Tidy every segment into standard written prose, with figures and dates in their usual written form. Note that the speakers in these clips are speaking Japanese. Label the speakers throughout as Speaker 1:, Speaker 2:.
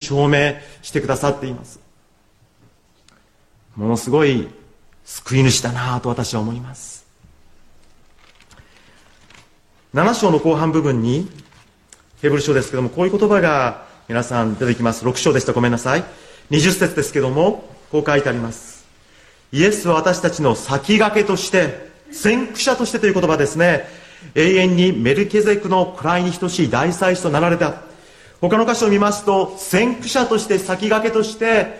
Speaker 1: 証明してくださっています。ものすごい救い主だなと私は思います。7章の後半部分に、ヘブル書ですけども、こういう言葉が皆さん出てきます。6章でしたらごめんなさい。20節ですけども、こう書いてあります。イエスは私たちの先駆けとして、先駆者としてという言葉ですね。永遠にメルケゼクの位に等しい大祭司となられた。他の箇所を見ますと、先駆者として先駆けとして、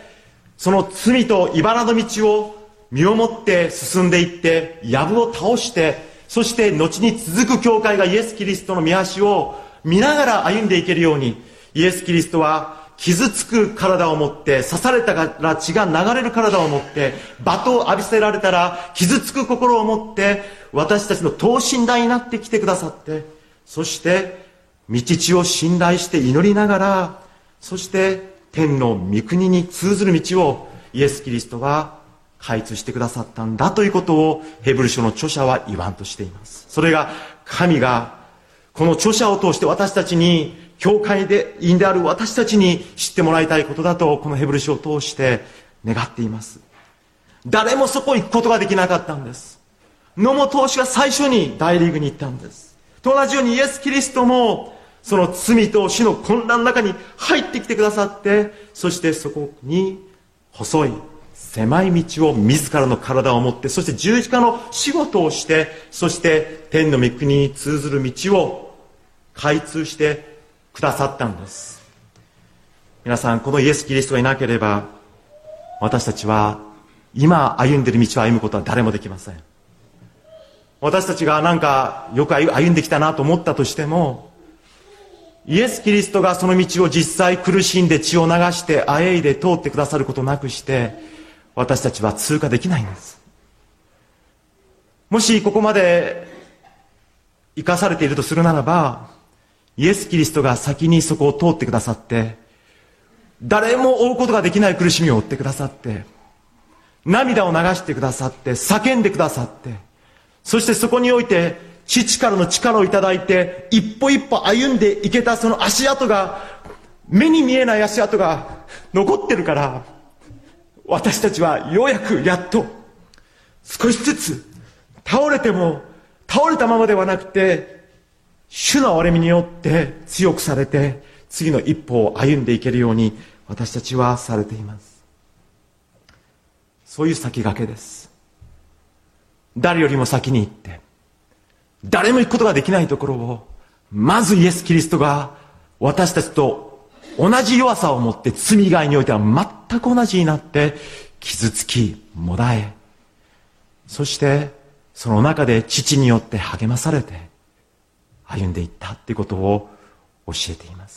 Speaker 1: その罪と茨の道を身をもって進んでいって、藪を倒して、そして後に続く教会がイエス・キリストの御足を見ながら歩んでいけるように、イエス・キリストは傷つく体を持って、刺されたから血が流れる体を持って、罵倒を浴びせられたら傷つく心を持って、私たちの等身大になってきてくださって、そして道地を信頼して祈りながら、そして天の御国に通ずる道をイエス・キリストは開通してくださったんだということをヘブル書の著者は言わんとしています。それが神がこの著者を通して私たちに、教会で員である私たちに知ってもらいたいことだと、このヘブル書を通して願っています。誰もそこ行くことができなかったんです。野茂投手が最初に大リーグに行ったんです。と同じようにイエス・キリストもその罪と死の混乱の中に入ってきてくださって、そしてそこに細い狭い道を自らの体を持って、そして十字架の仕事をして、そして天の御国に通ずる道を開通してくださったんです。皆さん、このイエス・キリストがいなければ、私たちは今歩んでいる道を歩むことは誰もできません。私たちがなんかよく歩んできたなと思ったとしても、イエス・キリストがその道を実際苦しんで血を流してあえいで通ってくださることなくして、私たちは通過できないんです。もしここまで生かされているとするならば、イエス・キリストが先にそこを通ってくださって、誰も追うことができない苦しみを負ってくださって、涙を流してくださって、叫んでくださって、そしてそこにおいて父からの力をいただいて、一歩一歩歩んでいけたその足跡が、目に見えない足跡が残ってるから、私たちはようやくやっと少しずつ倒れても倒れたままではなくて、主の憐れみによって強くされて次の一歩を歩んでいけるように私たちはされています。そういう先駆けです。誰よりも先に行って誰も行くことができないところを、まずイエス・キリストが私たちと同じ弱さを持って、罪以外においては全く同じになって傷つきもだえ、そしてその中で父によって励まされて歩んでいったということを教えています。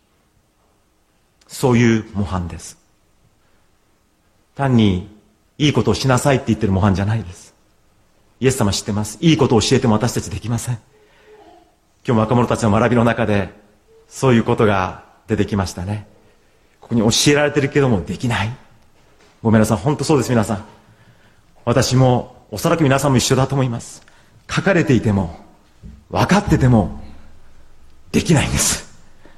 Speaker 1: そういう模範です。単にいいことをしなさいって言ってる模範じゃないです。イエス様知ってます。いいことを教えても私たちできません。今日も若者たちの学びの中でそういうことが出てきましたね。ここに教えられてるけどもできない。ごめんなさい、本当そうです。皆さん、私もおそらく皆さんも一緒だと思います。書かれていても分かっててもできないんです。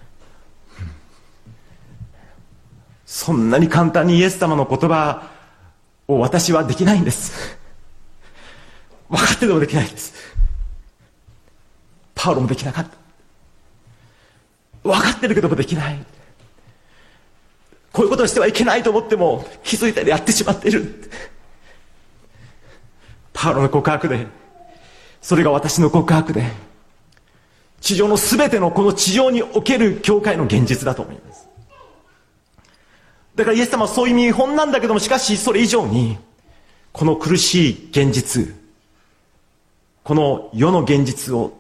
Speaker 1: そんなに簡単にイエス様の言葉を私はできないんです。分かっててもできないんです。パウロもできなかった。分かってるけどもできない。こういうことをしてはいけないと思っても気づいたりやってしまっている。パウロの告白で、それが私の告白で、地上のすべてのこの地上における教会の現実だと思います。だからイエス様はそういう見本なんだけども、しかしそれ以上にこの苦しい現実、この世の現実を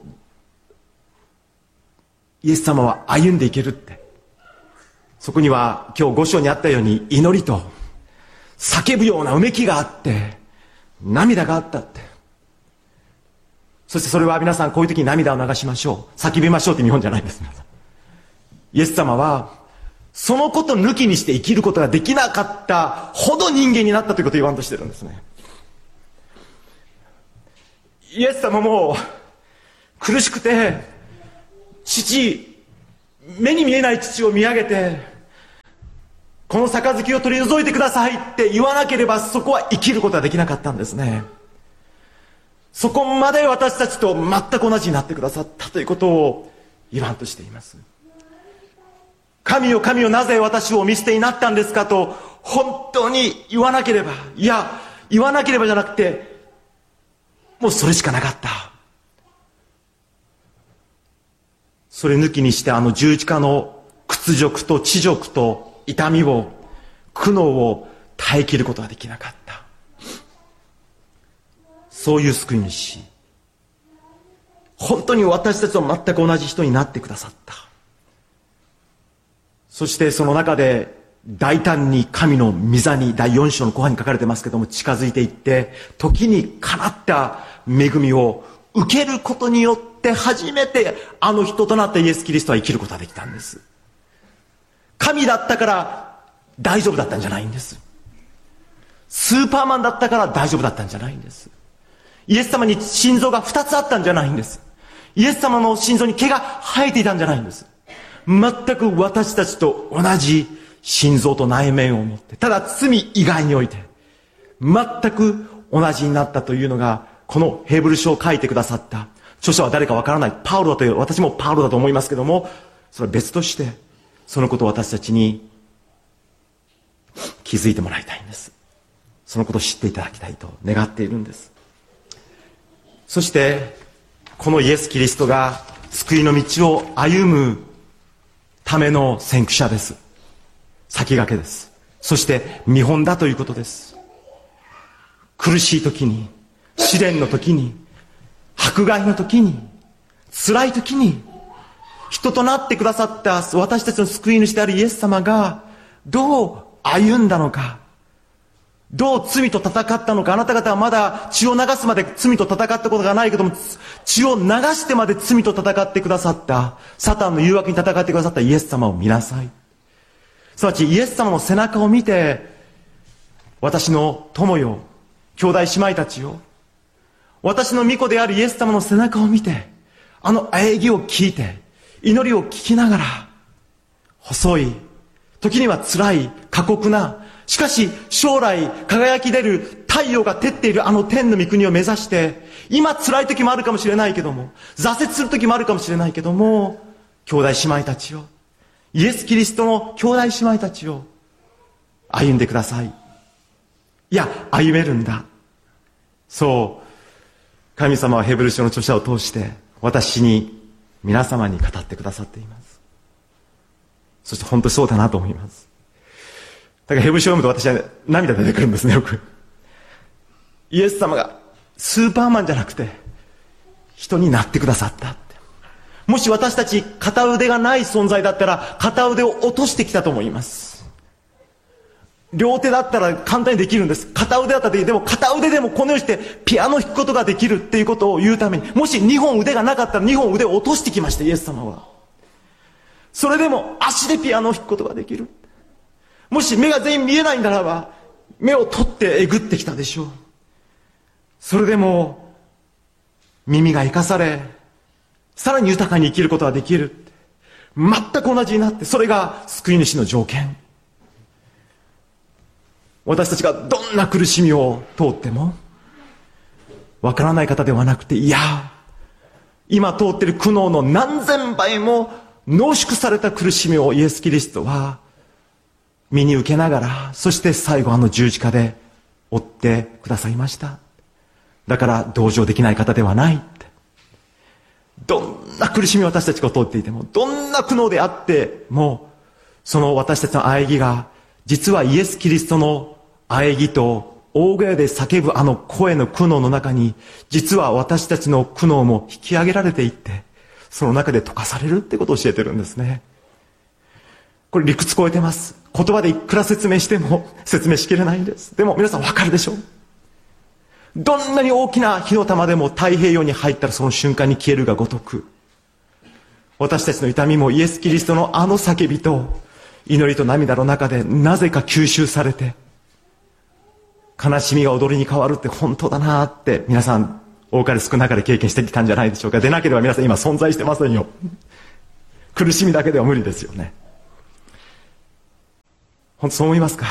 Speaker 1: イエス様は歩んでいけるって、そこには今日5章にあったように祈りと叫ぶようなうめきがあって涙があったって。そしてそれは皆さん、こういう時に涙を流しましょう、叫びましょうって日本じゃないんです。皆さん、イエス様はそのこと抜きにして生きることができなかったほど人間になったということを言わんとしてるんですね。イエス様も苦しくて、目に見えない父を見上げてこの杯を取り除いてくださいって言わなければ、そこは生きることはできなかったんですね。そこまで私たちと全く同じになってくださったということを言わんとしています。神よ神よ、なぜ私をお見捨てになったんですかと本当に言わなければ、いや言わなければじゃなくて、もうそれしかなかった。それ抜きにして、あの十字架の屈辱と恥辱と痛みを、苦悩を耐え切ることができなかった。そういう救い主、本当に私たちと全く同じ人になってくださった。そしてその中で大胆に神の御座に、第4章の後半に書かれてますけども、近づいていって、時にかなった恵みを受けることによって初めてあの人となったイエス・キリストは生きることができたんです。神だったから大丈夫だったんじゃないんです。スーパーマンだったから大丈夫だったんじゃないんです。イエス様に心臓が2つあったんじゃないんです。イエス様の心臓に毛が生えていたんじゃないんです。全く私たちと同じ心臓と内面を持って、ただ罪以外において全く同じになったというのが、このヘブル書を書いてくださった著者は誰かわからない、パウロだという、私もパウロだと思いますけども、それは別としてそのことを私たちに気づいてもらいたいんです。そのことを知っていただきたいと願っているんです。そしてこのイエス・キリストが救いの道を歩むための先駆者です。先駆けです。そして見本だということです。苦しい時に、試練の時に、迫害の時に、辛い時に、人となってくださった私たちの救い主であるイエス様がどう歩んだのか、どう罪と戦ったのか。あなた方はまだ血を流すまで罪と戦ったことがないけども、血を流してまで罪と戦ってくださった、サタンの誘惑に戦ってくださったイエス様を見なさい。すなわちイエス様の背中を見て、私の友よ、兄弟姉妹たちよ、私の御子であるイエス様の背中を見て、あの喘ぎを聞いて、祈りを聞きながら、細い、時には辛い、過酷な、しかし将来輝き出る太陽が照っているあの天の御国を目指して、今辛い時もあるかもしれないけども、挫折する時もあるかもしれないけども、兄弟姉妹たちよ、イエス・キリストの兄弟姉妹たちを歩んでください。いや、歩めるんだ。そう神様はヘブル書の著者を通して私に、皆様に語ってくださっています。そして本当にそうだなと思います。だからヘブル書を読むと私は涙出てくるんですね、よく。イエス様がスーパーマンじゃなくて人になってくださったって。もし私たち片腕がない存在だったら片腕を落としてきたと思います。両手だったら簡単にできるんです。片腕だったらできる。でも片腕でもこのようにしてピアノを弾くことができるっていうことを言うために、もし2本腕がなかったら2本腕を落としてきました、イエス様は。それでも足でピアノを弾くことができる。もし目が全員見えないんならば目を取ってえぐってきたでしょう。それでも耳が生かされ、さらに豊かに生きることができる。全く同じになって、それが救い主の条件。私たちがどんな苦しみを通っても、わからない方ではなくて、いや、今通っている苦悩の何千倍も濃縮された苦しみをイエス・キリストは身に受けながら、そして最後あの十字架で追ってくださいました。だから同情できない方ではないって。どんな苦しみを私たちが通っていても、どんな苦悩であっても、その私たちの喘ぎが実はイエス・キリストの喘ぎと大声で叫ぶあの声の苦悩の中に、実は私たちの苦悩も引き上げられていって、その中で溶かされるってことを教えてるんですね。これ理屈超えてます。言葉でいくら説明しても説明しきれないんです。でも皆さんわかるでしょう。どんなに大きな火の玉でも太平洋に入ったらその瞬間に消えるがごとく、私たちの痛みもイエス・キリストのあの叫びと祈りと涙の中でなぜか吸収されて、悲しみが踊りに変わるって本当だなって皆さん多かれ少なかれ経験してきたんじゃないでしょうか。でなければ皆さん今存在してませんよ。苦しみだけでは無理ですよね。 本当そう思いますか？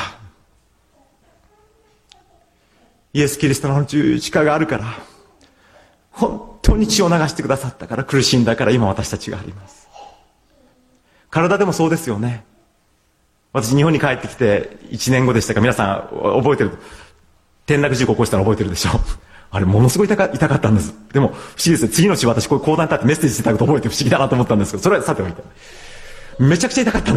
Speaker 1: イエス・キリストの十字架があるから、本当に血を流してくださったから、苦しんだから今私たちがあります。体でもそうですよね。私日本に帰ってきて1年後でしたか、皆さん覚えてる、転落事故起こしたの覚えてるでしょ。あれものすごい痛かったんです。でも不思議ですね。次の日私こういう講談に立ってメッセージしてたこと覚えて不思議だなと思ったんですけど、それはさておいて、めちゃくちゃ痛かったんです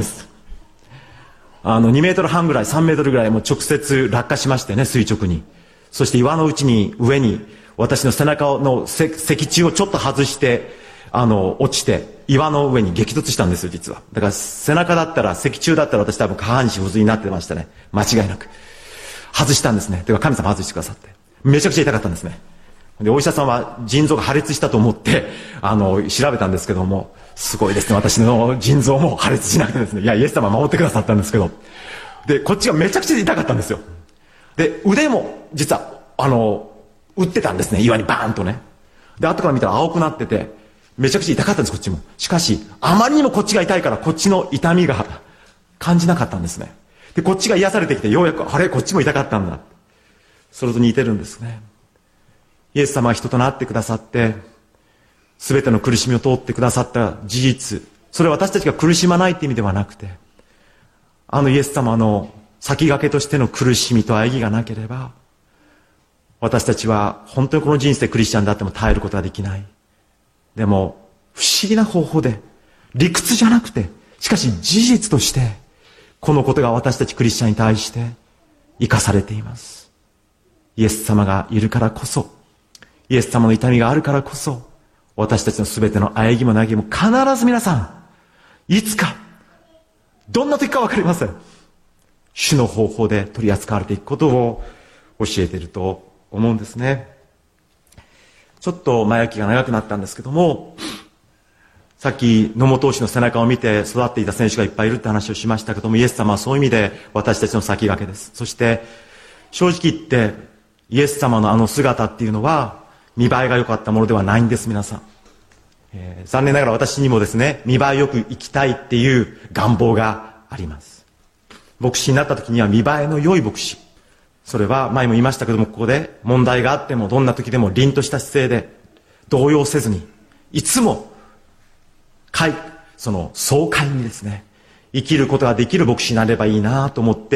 Speaker 1: 。2メートル半ぐらい、3メートルぐらいもう直接落下しましてね、垂直に。そして岩の上に私の背中の脊柱をちょっと外して落ちて岩の上に激突したんですよ、実は。だから背中だったら、脊柱だったら私多分下半身不随になってましたね、間違いなく。外したんですね。てか神様外してくださって、めちゃくちゃ痛かったんですね。でお医者さんは腎臓が破裂したと思って調べたんですけども、すごいですね、私の腎臓も破裂しなくてですね、いやイエス様は守ってくださったんですけど、でこっちがめちゃくちゃ痛かったんですよ。で腕も実は打ってたんですね、岩にバーンとね。で後から見たら青くなっててめちゃくちゃ痛かったんです、こっちも。しかしあまりにもこっちが痛いから、こっちの痛みが感じなかったんですね。でこっちが癒されてきて、ようやくあれこっちも痛かったんだ、それと似てるんですね。イエス様は人となってくださって、全ての苦しみを通ってくださった事実、それは私たちが苦しまないって意味ではなくて、イエス様の先駆けとしての苦しみと喘ぎがなければ、私たちは本当にこの人生クリスチャンであっても耐えることができない。でも不思議な方法で、理屈じゃなくて、しかし事実としてこのことが私たちクリスチャンに対して生かされています。イエス様がいるからこそ、イエス様の痛みがあるからこそ、私たちの全ての喘ぎも嘆きも必ず皆さん、いつか、どんな時か分かりません、主の方法で取り扱われていくことを教えていると思うんですね。ちょっと前置きが長くなったんですけども、さっき野茂投手の背中を見て育っていた選手がいっぱいいるって話をしましたけども、イエス様はそういう意味で私たちの先駆けです。そして正直言ってイエス様の姿っていうのは見栄えが良かったものではないんです、皆さん。残念ながら私にもですね、見栄えよく生きたいっていう願望があります。牧師になった時には見栄えの良い牧師、それは前も言いましたけども、ここで問題があってもどんな時でも凛とした姿勢で動揺せずに、いつもその爽快にですね生きることができる牧師になればいいなと思って、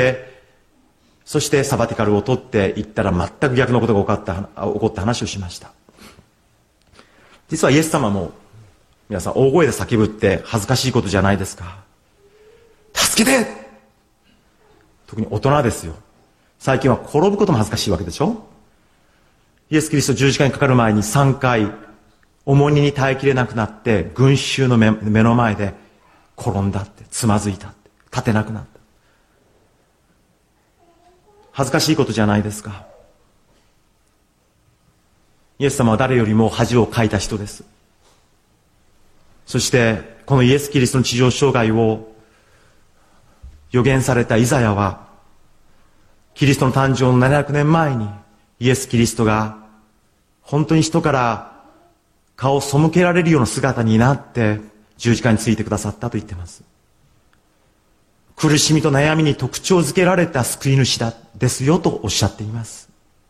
Speaker 1: そしてサバティカルを取っていったら全く逆のことが起こった話をしました。実はイエス様も皆さん大声で叫ぶって恥ずかしいことじゃないですか。助けて、特に大人ですよ。最近は転ぶことも恥ずかしいわけでしょ。イエス・キリスト十字架にかかる前に3回重荷に耐えきれなくなって群衆の目の前で転んだって、つまずいたって、立てなくなった。恥ずかしいことじゃないですか。イエス様は誰よりも恥をかいた人です。そしてこのイエス・キリストの地上生涯を予言されたイザヤは、キリストの誕生の700年前にイエス・キリストが本当に人から顔を背けられるような姿になって十字架についてくださったと言っています。苦しみと悩みに特徴づけられた救い主ですよとおっしゃっています。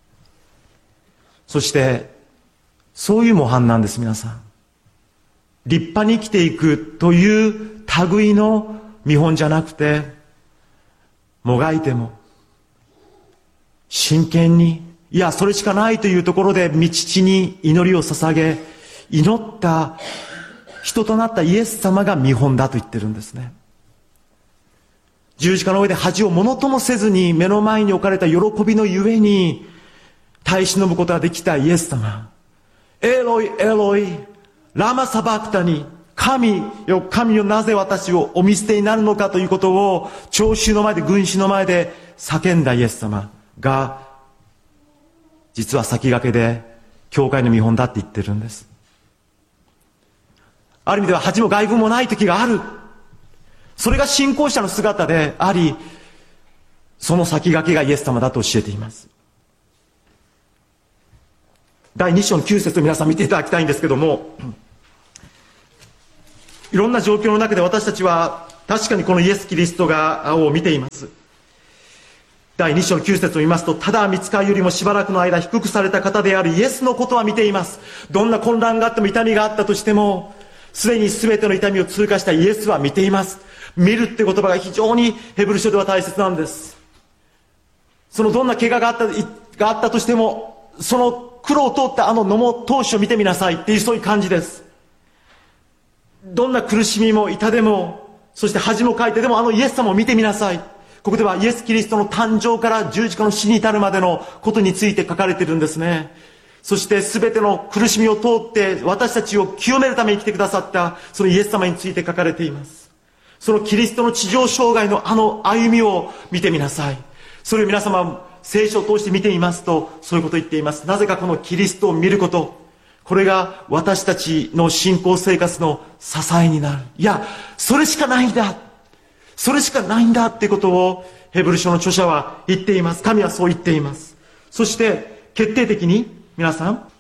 Speaker 1: そしてそういう模範なんです、皆さん。立派に生きていくという類の見本じゃなくて、もがいても真剣に、いやそれしかないというところで道父に祈りを捧げ、祈った人となったイエス様が見本だと言ってるんですね。十字架の上で恥をものともせずに目の前に置かれた喜びのゆえに耐え忍ぶことができたイエス様。エロイエロイラマサバクタに、神よ神よなぜ私をお見捨てになるのかということを聴衆の前で、群衆の前で叫んだイエス様が、実は先駆けで教会の見本だって言ってるんです。ある意味では恥も外聞もない時がある。それが信仰者の姿であり、その先駆けがイエス様だと教えています。第2章の9節を皆さん見ていただきたいんですけども、いろんな状況の中で私たちは確かにこのイエス・キリストを見ています。 第2章の9節を見ますと、ただ御使いよりもしばらくの間低くされた方であるイエスのことは見ています。どんな混乱があっても痛みがあったとしても、すでに全ての痛みを通過したイエスは見ています。見るって言葉が非常にヘブル書では大切なんです。そのどんな怪我があったとしても、その苦労を通った野茂投手を見てみなさいっていう、そういう感じです。どんな苦しみも痛でも、そして恥もかいてでもイエス様を見てみなさい。ここではイエス・キリストの誕生から十字架の死に至るまでのことについて書かれているんですね。そして全ての苦しみを通って私たちを清めるために来てくださったそのイエス様について書かれています。そのキリストの地上生涯の歩みを見てみなさい。それを皆様聖書を通して見てみますと、そういうことを言っています。なぜかこのキリストを見ること、これが私たちの信仰生活の支えになる。いや、それしかないんだ。それしかないんだってことをヘブル書の著者は言っています。神はそう言っています。そして決定的に皆さん、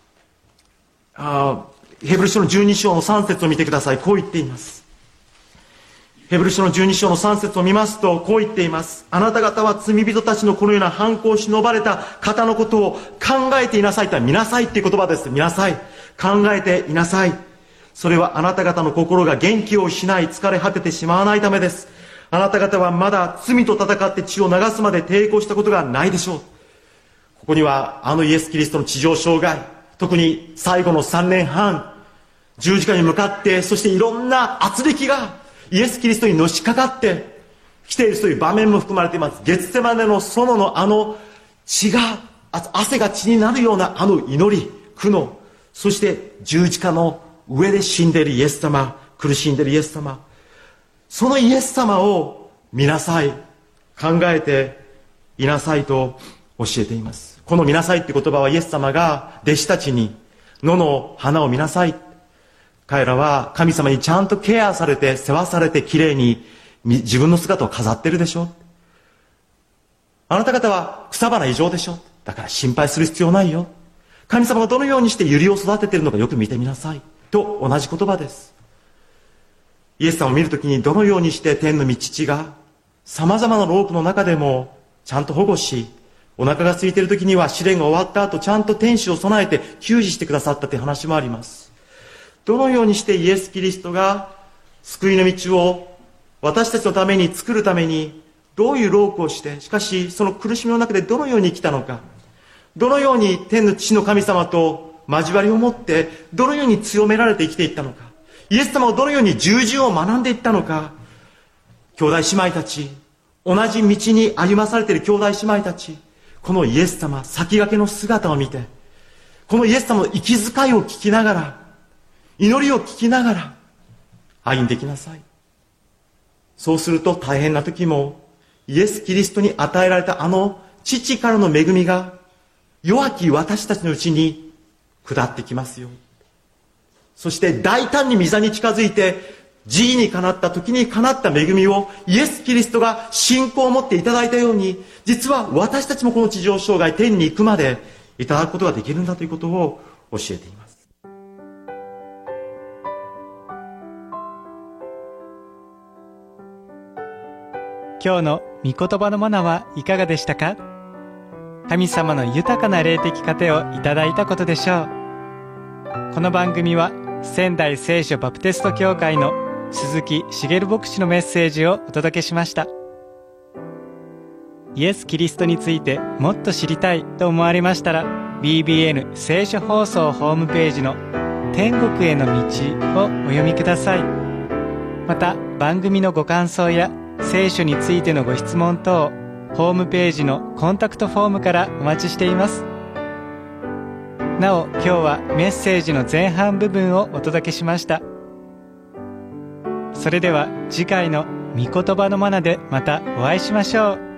Speaker 1: ヘブル書の12章の3節を見てください。こう言っています。ヘブル書の12章の3節を見ますと、こう言っています。あなた方は罪人たちのこのような犯行を忍ばれた方のことを考えていなさいとは、見なさいっていう言葉です。見なさい。考えていなさい。それはあなた方の心が元気を失い疲れ果ててしまわないためです。あなた方はまだ罪と戦って血を流すまで抵抗したことがないでしょう。ここにはイエス・キリストの地上生涯、特に最後の3年半、十字架に向かって、そしていろんな圧力がイエス・キリストにのしかかってきている、そういう場面も含まれています。ゲツセマネの園の血が、汗が血になるような祈り、苦悩、そして十字架の上で死んでいるイエス様、苦しんでいるイエス様、そのイエス様を見なさい、考えていなさいと教えています。この見なさいって言葉はイエス様が弟子たちに野の花を見なさい、彼らは神様にちゃんとケアされて世話されてきれいに自分の姿を飾ってるでしょ。あなた方は草花異常でしょ。だから心配する必要ないよ。神様がどのようにして百合を育てているのかよく見てみなさいと同じ言葉です。イエス様を見るときにどのようにして天の御父が様々な労苦の中でもちゃんと保護し、お腹が空いているときには試練が終わった後ちゃんと天使を備えて給仕してくださったという話もあります。どのようにしてイエス・キリストが救いの道を私たちのために作るためにどういう労苦をして、しかしその苦しみの中でどのように生きたのか、どのように天の父の神様と交わりを持ってどのように強められて生きていったのか、イエス様をどのように従順を学んでいったのか、兄弟姉妹たち、同じ道に歩まされている兄弟姉妹たち、このイエス様先駆けの姿を見て、このイエス様の息遣いを聞きながら、祈りを聞きながら歩んでいきなさい。そうすると大変な時もイエス・キリストに与えられた父からの恵みが弱き私たちのうちに下ってきますよ。そして大胆に御座に近づいて慈悲にかなった時にかなった恵みをイエス・キリストが信仰を持っていただいたように、実は私たちもこの地上生涯天に行くまでいただくことができるんだということを教えています。
Speaker 2: 今日の御言葉のマナはいかがでしたか？神様の豊かな霊的糧をいただいたことでしょう。この番組は仙台聖書バプテスト教会の鈴木茂牧師のメッセージをお届けしました。イエス・キリストについてもっと知りたいと思われましたら、 BBN 聖書放送ホームページの天国への道をお読みください。また番組のご感想や聖書についてのご質問等、ホームページのコンタクトフォームからお待ちしています。なお、今日はメッセージの前半部分をお届けしました。それでは次回の御言葉のマナでまたお会いしましょう。